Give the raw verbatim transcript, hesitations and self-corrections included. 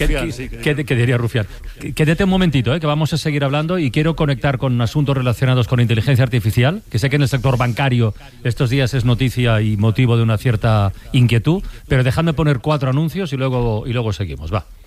¿Qué, sí, qué, qué diría Rufián? Quédate un momentito, ¿eh? Que vamos a seguir hablando y quiero conectar con asuntos relacionados con inteligencia artificial, que sé que en el sector bancario estos días es noticia y motivo de una cierta inquietud, pero dejadme poner cuatro anuncios y luego, y luego seguimos, va.